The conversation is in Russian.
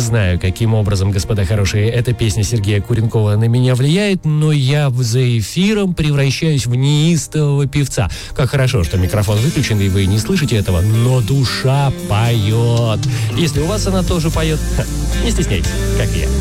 знаю, каким образом, господа хорошие, эта песня Сергея Куренкова на меня влияет, но я за эфиром превращаюсь в неистового певца. Как хорошо, что микрофон выключен, и вы не слышите этого, но душа поет. Если у вас она тоже поет, не стесняйтесь, как и я.